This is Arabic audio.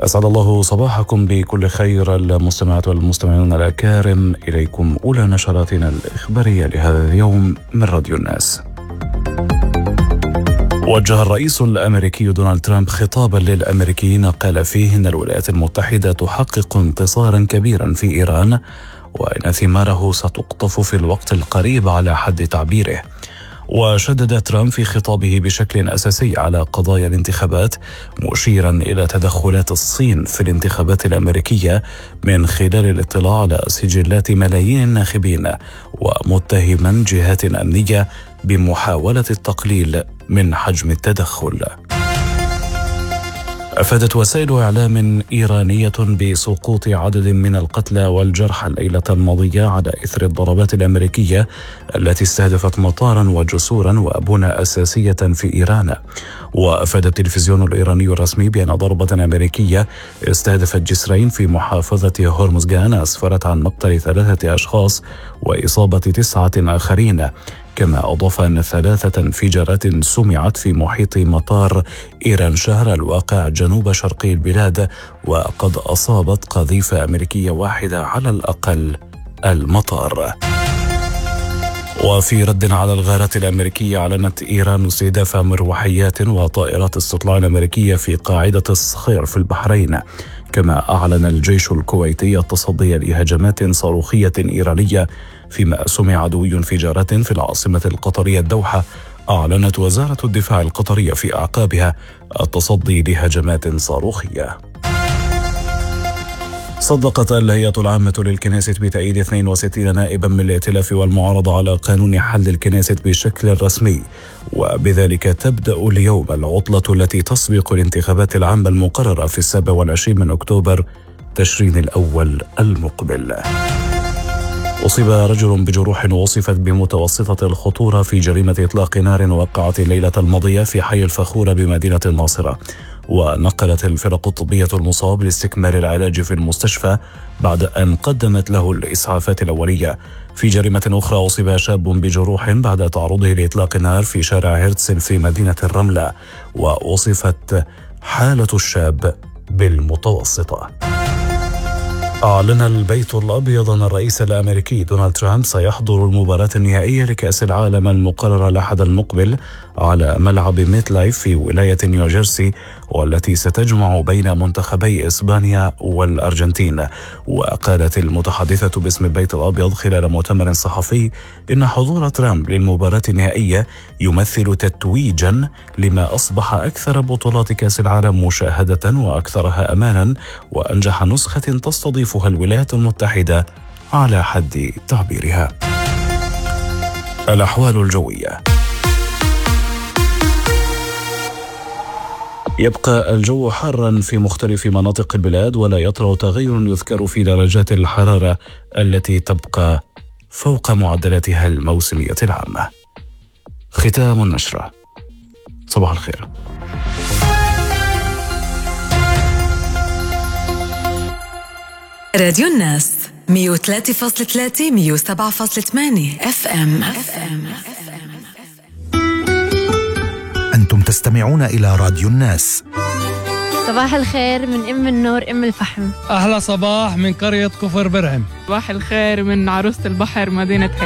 أسعد الله صباحكم بكل خير المستمعات والمستمعون الأكارم. إليكم أولى نشراتنا الإخبارية لهذا اليوم من راديو الناس. وجه الرئيس الأمريكي دونالد ترامب خطابا للأمريكيين قال فيه إن الولايات المتحدة تحقق انتصارا كبيرا في إيران وإن ثماره ستقطف في الوقت القريب على حد تعبيره. وشدد ترامب في خطابه بشكل أساسي على قضايا الانتخابات، مشيرا إلى تدخلات الصين في الانتخابات الأمريكية من خلال الاطلاع على سجلات ملايين الناخبين، ومتهما جهات أمنية بمحاولة التقليل من حجم التدخل. أفادت وسائل إعلام إيرانية بسقوط عدد من القتلى والجرحى الليلة الماضية على إثر الضربات الأمريكية التي استهدفت مطارا وجسورا وأبنى أساسية في إيران. وأفاد التلفزيون الإيراني الرسمي بأن ضربة أمريكية استهدفت جسرين في محافظة هرمزغان أسفرت عن مقتل 3 أشخاص وإصابة 9 آخرين. كما أضاف أن 3 انفجارات سمعت في محيط مطار إيران شهر الواقع جنوب شرقي البلاد، وقد أصابت قذيفة أمريكية واحدة على الأقل المطار. وفي رد على الغارات الأمريكية، أعلنت إيران استهداف مروحيات وطائرات استطلاع أمريكية في قاعدة الصخير في البحرين. كما أعلن الجيش الكويتي التصدي لهجمات صاروخية إيرانية، فيما سمع دوي انفجارات في العاصمة القطرية الدوحة. أعلنت وزارة الدفاع القطرية في أعقابها التصدي لهجمات صاروخية. صدقت الهيئة العامة للكنيست بتأييد 62 نائبا من الائتلاف والمعارضة على قانون حل الكنيست بشكل رسمي، وبذلك تبدأ اليوم العطلة التي تسبق الانتخابات العامة المقررة في 27 من أكتوبر تشرين الأول المقبل. أصيب رجل بجروح وصفت بمتوسطة الخطورة في جريمة إطلاق نار وقعت الليلة الماضية في حي الفخورة بمدينة الناصرة. ونقلت الفرق الطبية المصاب لاستكمال العلاج في المستشفى بعد أن قدمت له الإسعافات الأولية. في جريمة أخرى أصيب شاب بجروح بعد تعرضه لإطلاق النار في شارع هرتسل في مدينة الرملة، ووصفت حالة الشاب بالمتوسطة. أعلن البيت الأبيض أن الرئيس الأمريكي دونالد ترامب سيحضر المباراة النهائية لكأس العالم المقررة الأحد المقبل على ملعب ميت لايف في ولاية نيوجيرسي، والتي ستجمع بين منتخبي إسبانيا والأرجنتين. وقالت المتحدثة باسم البيت الأبيض خلال مؤتمر صحفي إن حضور ترامب للمباراة النهائية يمثل تتويجا لما أصبح أكثر بطولات كأس العالم مشاهدة وأكثرها أمانا وأنجح نسخة تستضيفها الولايات المتحدة على حد تعبيرها. الأحوال الجوية. يبقى الجو حارا في مختلف مناطق البلاد، ولا يطرأ تغير يذكر في درجات الحرارة التي تبقى فوق معدلاتها الموسمية العامة. ختام النشرة. صباح الخير. راديو الناس 103.3 107.8 FM. أنتم تستمعون إلى راديو الناس. صباح الخير من أم النور أم الفحم. أحلى صباح من قرية كفر برهم. صباح الخير من عروسة البحر مدينة